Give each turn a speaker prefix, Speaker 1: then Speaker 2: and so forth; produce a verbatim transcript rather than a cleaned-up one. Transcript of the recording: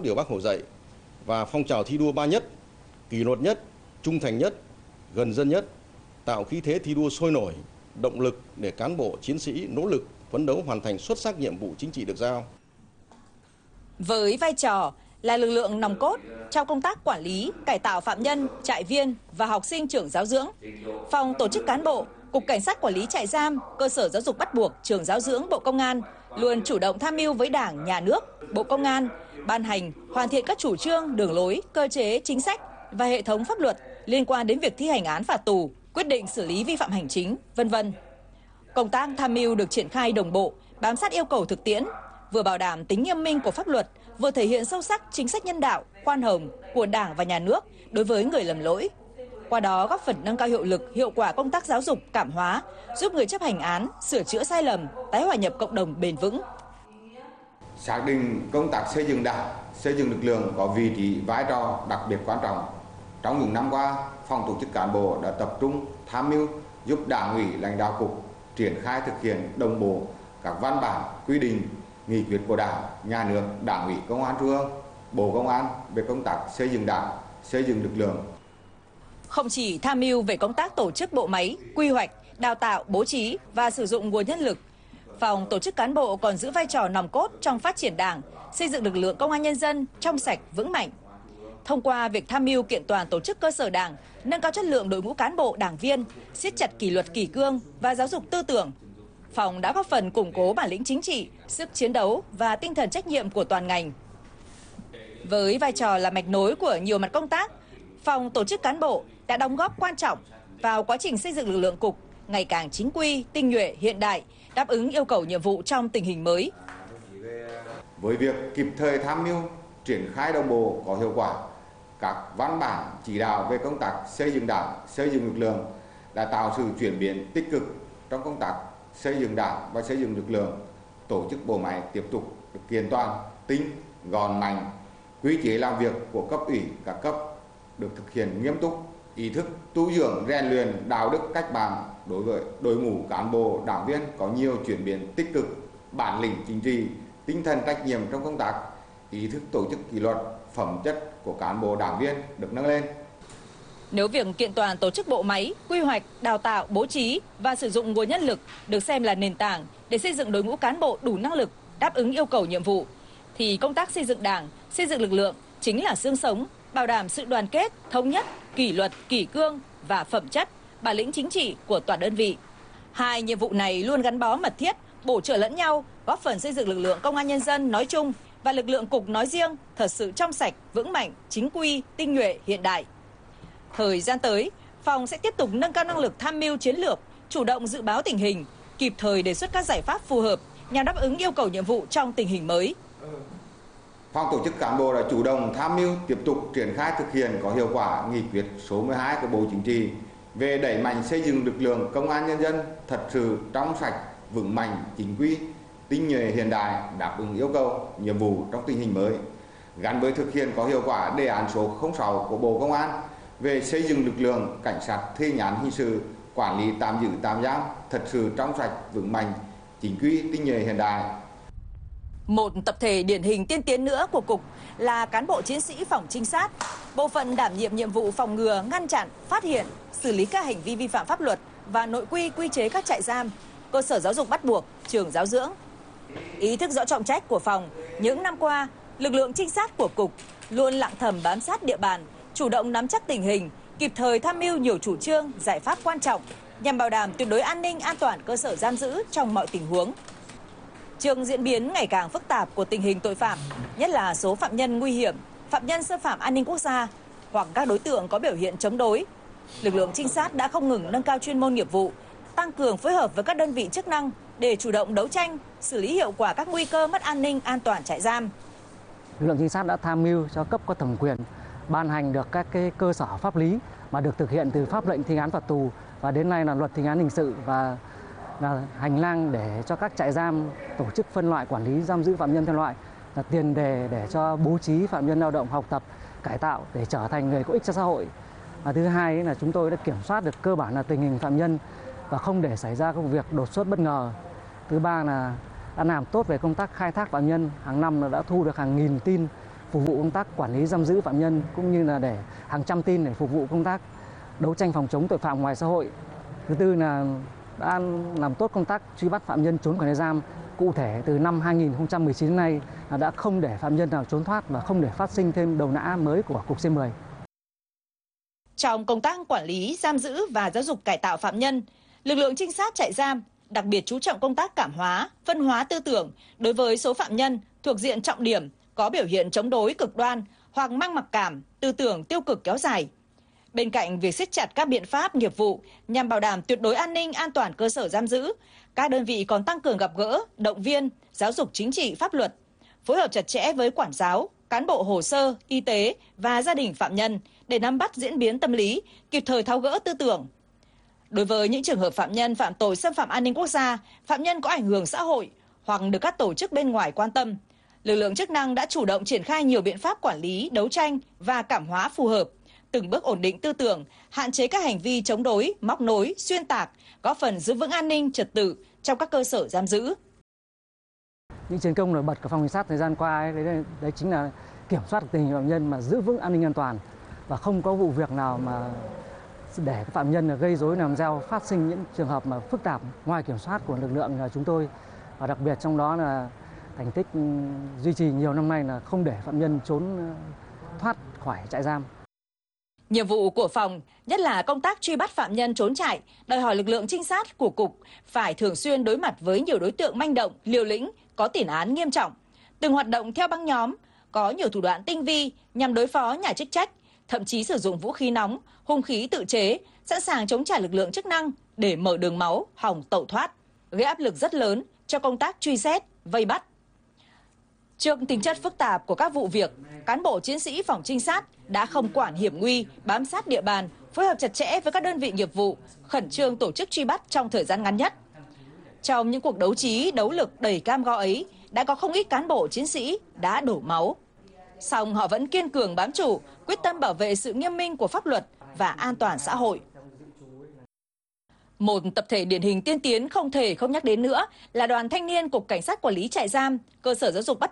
Speaker 1: điều Bác Hồ dạy và phong trào thi đua ba nhất, kỷ luật nhất, trung thành nhất, gần dân nhất, tạo khí thế thi đua sôi nổi, động lực để cán bộ chiến sĩ nỗ lực phấn đấu hoàn thành xuất sắc nhiệm vụ chính trị được giao.
Speaker 2: Với vai trò là lực lượng nòng cốt trong công tác quản lý, cải tạo phạm nhân, trại viên và học sinh trường giáo dưỡng, Phòng Tổ chức Cán bộ, Cục Cảnh sát Quản lý Trại giam, Cơ sở Giáo dục bắt buộc, Trường Giáo dưỡng Bộ Công an luôn chủ động tham mưu với Đảng, Nhà nước, Bộ Công an, ban hành, hoàn thiện các chủ trương, đường lối, cơ chế, chính sách và hệ thống pháp luật liên quan đến việc thi hành án phạt tù, quyết định xử lý vi phạm hành chính, vân vân. Công tác tham mưu được triển khai đồng bộ, bám sát yêu cầu thực tiễn, vừa bảo đảm tính nghiêm minh của pháp luật, vừa thể hiện sâu sắc chính sách nhân đạo, khoan hồng của Đảng và Nhà nước đối với người lầm lỗi. Qua đó góp phần nâng cao hiệu lực, hiệu quả công tác giáo dục, cảm hóa, giúp người chấp hành án sửa chữa sai lầm, tái hòa nhập cộng đồng bền vững.
Speaker 3: Xác định công tác xây dựng Đảng, xây dựng lực lượng có vị trí vai trò đặc biệt quan trọng. Trong những năm qua, Phòng Tổ chức Cán bộ đã tập trung tham mưu giúp Đảng ủy, lãnh đạo cục triển khai thực hiện đồng bộ các văn bản, quy định, nghị quyết của Đảng, Nhà nước, Đảng ủy Công an Trung ương, Bộ Công an về công tác xây dựng Đảng, xây dựng lực lượng.
Speaker 2: Không chỉ tham mưu về công tác tổ chức bộ máy, quy hoạch, đào tạo, bố trí và sử dụng nguồn nhân lực, Phòng Tổ chức Cán bộ còn giữ vai trò nòng cốt trong phát triển Đảng, xây dựng lực lượng công an nhân dân trong sạch, vững mạnh. Thông qua việc tham mưu kiện toàn tổ chức cơ sở Đảng, nâng cao chất lượng đội ngũ cán bộ, đảng viên, siết chặt kỷ luật kỷ cương và giáo dục tư tưởng, Phòng đã góp phần củng cố bản lĩnh chính trị, sức chiến đấu và tinh thần trách nhiệm của toàn ngành. Với vai trò là mạch nối của nhiều mặt công tác, Phòng Tổ chức Cán bộ đã đóng góp quan trọng vào quá trình xây dựng lực lượng cục ngày càng chính quy, tinh nhuệ, hiện đại, đáp ứng yêu cầu nhiệm vụ trong tình hình mới.
Speaker 3: Với việc kịp thời tham mưu, triển khai đồng bộ có hiệu quả các văn bản chỉ đạo về công tác xây dựng Đảng, xây dựng lực lượng đã tạo sự chuyển biến tích cực trong công tác xây dựng Đảng và xây dựng lực lượng. Tổ chức bộ máy tiếp tục được kiện toàn, tinh, gọn, mạnh, quy chế làm việc của cấp ủy các cấp được thực hiện nghiêm túc, ý thức tu dưỡng rèn luyện đạo đức cách mạng đối với đội ngũ cán bộ đảng viên có nhiều chuyển biến tích cực, bản lĩnh chính trị, tinh thần trách nhiệm trong công tác, ý thức tổ chức kỷ luật, phẩm chất của cán bộ đảng viên được nâng lên.
Speaker 2: Nếu việc kiện toàn tổ chức bộ máy, quy hoạch, đào tạo, bố trí và sử dụng nguồn nhân lực được xem là nền tảng để xây dựng đội ngũ cán bộ đủ năng lực, đáp ứng yêu cầu nhiệm vụ, thì công tác xây dựng Đảng, xây dựng lực lượng chính là xương sống, bảo đảm sự đoàn kết, thống nhất, kỷ luật, kỷ cương và phẩm chất, bản lĩnh chính trị của toàn đơn vị. Hai nhiệm vụ này luôn gắn bó mật thiết, bổ trợ lẫn nhau, góp phần xây dựng lực lượng công an nhân dân nói chung và lực lượng cục nói riêng thật sự trong sạch, vững mạnh, chính quy, tinh nhuệ, hiện đại. Thời gian tới, Phòng sẽ tiếp tục nâng cao năng lực tham mưu chiến lược, chủ động dự báo tình hình, kịp thời đề xuất các giải pháp phù hợp nhằm đáp ứng yêu cầu nhiệm vụ trong tình hình mới.
Speaker 3: Phòng Tổ chức Cán bộ đã chủ động tham mưu tiếp tục triển khai thực hiện có hiệu quả nghị quyết số mười hai của Bộ Chính trị về đẩy mạnh xây dựng lực lượng công an nhân dân thật sự trong sạch, vững mạnh, chính quy, tinh nhuệ, hiện đại, đáp ứng yêu cầu nhiệm vụ trong tình hình mới, gắn với thực hiện có hiệu quả đề án số không sáu của Bộ Công an về xây dựng lực lượng cảnh sát thi hành án hình sự, quản lý tạm giữ tạm giam thật sự trong sạch, vững mạnh, chính quy, tinh nhuệ, hiện đại.
Speaker 2: Một tập thể điển hình tiên tiến nữa của cục là cán bộ chiến sĩ phòng trinh sát, bộ phận đảm nhiệm nhiệm vụ phòng ngừa, ngăn chặn, phát hiện, xử lý các hành vi vi phạm pháp luật và nội quy quy chế các trại giam, cơ sở giáo dục bắt buộc, trường giáo dưỡng. Ý thức rõ trọng trách của phòng, những năm qua, lực lượng trinh sát của cục luôn lặng thầm bám sát địa bàn, chủ động nắm chắc tình hình, kịp thời tham mưu nhiều chủ trương, giải pháp quan trọng nhằm bảo đảm tuyệt đối an ninh an toàn cơ sở giam giữ trong mọi tình huống. Trước diễn biến ngày càng phức tạp của tình hình tội phạm, nhất là số phạm nhân nguy hiểm, phạm nhân xâm phạm an ninh quốc gia hoặc các đối tượng có biểu hiện chống đối, lực lượng trinh sát đã không ngừng nâng cao chuyên môn nghiệp vụ, tăng cường phối hợp với các đơn vị chức năng để chủ động đấu tranh, xử lý hiệu quả các nguy cơ mất an ninh an toàn trại giam.
Speaker 4: Lực lượng trinh sát đã tham mưu cho cấp có thẩm quyền ban hành được các cái cơ sở pháp lý mà được thực hiện từ pháp lệnh thi hành án phạt tù và đến nay là luật thi hành án hình sự và là hành lang để cho các trại giam tổ chức phân loại quản lý giam giữ phạm nhân theo loại, là tiền đề để cho bố trí phạm nhân lao động học tập, cải tạo để trở thành người có ích cho xã hội. Và thứ hai là chúng tôi đã kiểm soát được cơ bản là tình hình phạm nhân và không để xảy ra các vụ việc đột xuất bất ngờ. Thứ ba là đã làm tốt về công tác khai thác phạm nhân, hàng năm đã thu được hàng nghìn tin phục vụ công tác quản lý giam giữ phạm nhân, cũng như là để hàng trăm tin để phục vụ công tác đấu tranh phòng chống tội phạm ngoài xã hội. Thứ tư là đã làm tốt công tác truy bắt phạm nhân trốn khỏi trại giam. Cụ thể từ năm hai nghìn không trăm mười chín đến nay là đã không để phạm nhân nào trốn thoát và không để phát sinh thêm đầu nã mới của cục C mười.
Speaker 2: Trong công tác quản lý, giam giữ và giáo dục cải tạo phạm nhân, lực lượng trinh sát trại giam đặc biệt chú trọng công tác cảm hóa, phân hóa tư tưởng đối với số phạm nhân thuộc diện trọng điểm có biểu hiện chống đối cực đoan hoặc mang mặc cảm, tư tưởng tiêu cực kéo dài. Bên cạnh việc siết chặt các biện pháp nghiệp vụ nhằm bảo đảm tuyệt đối an ninh an toàn cơ sở giam giữ, các đơn vị còn tăng cường gặp gỡ, động viên, giáo dục chính trị pháp luật, phối hợp chặt chẽ với quản giáo, cán bộ hồ sơ, y tế và gia đình phạm nhân để nắm bắt diễn biến tâm lý, kịp thời tháo gỡ tư tưởng. Đối với những trường hợp phạm nhân phạm tội xâm phạm an ninh quốc gia, phạm nhân có ảnh hưởng xã hội hoặc được các tổ chức bên ngoài quan tâm, lực lượng chức năng đã chủ động triển khai nhiều biện pháp quản lý, đấu tranh và cảm hóa phù hợp, từng bước ổn định tư tưởng, hạn chế các hành vi chống đối, móc nối, xuyên tạc, góp phần giữ vững an ninh trật tự trong các cơ sở giam giữ.
Speaker 4: Những chiến công nổi bật của phòng cảnh sát thời gian qua ấy, đấy, đấy chính là kiểm soát tình hình phạm nhân mà giữ vững an ninh an toàn và không có vụ việc nào mà để phạm nhân gây rối làm gieo, phát sinh những trường hợp mà phức tạp ngoài kiểm soát của lực lượng chúng tôi. Và đặc biệt trong đó là thành tích duy trì nhiều năm nay là không để phạm nhân trốn thoát khỏi trại giam.
Speaker 2: Nhiệm vụ của phòng, nhất là công tác truy bắt phạm nhân trốn trại, đòi hỏi lực lượng trinh sát của cục phải thường xuyên đối mặt với nhiều đối tượng manh động, liều lĩnh, có tiền án nghiêm trọng, từng hoạt động theo băng nhóm, có nhiều thủ đoạn tinh vi nhằm đối phó nhà chức trách, thậm chí sử dụng vũ khí nóng, hung khí tự chế, sẵn sàng chống trả lực lượng chức năng để mở đường máu, hòng tẩu thoát, gây áp lực rất lớn cho công tác truy xét, vây bắt. Trước tính chất phức tạp của các vụ việc, cán bộ chiến sĩ phòng trinh sát đã không quản hiểm nguy, bám sát địa bàn, phối hợp chặt chẽ với các đơn vị nghiệp vụ, khẩn trương tổ chức truy bắt trong thời gian ngắn nhất. Trong những cuộc đấu trí, đấu lực đầy cam go ấy, đã có không ít cán bộ chiến sĩ đã đổ máu. Song họ vẫn kiên cường bám trụ, quyết tâm bảo vệ sự nghiêm minh của pháp luật và an toàn xã hội. Một tập thể điển hình tiên tiến không thể không nhắc đến nữa là Đoàn Thanh niên Cục Cảnh sát Quản lý Trại giam, cơ sở giáo dục bắt